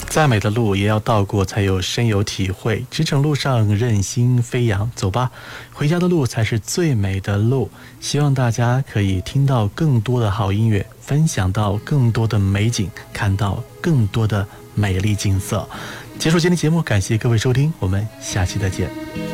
再美的路也要到过才有深有体会，驰骋路上任心飞扬，走吧，回家的路才是最美的路。希望大家可以听到更多的好音乐，分享到更多的美景，看到更多的美丽景色。结束今天节目，感谢各位收听，我们下期再见。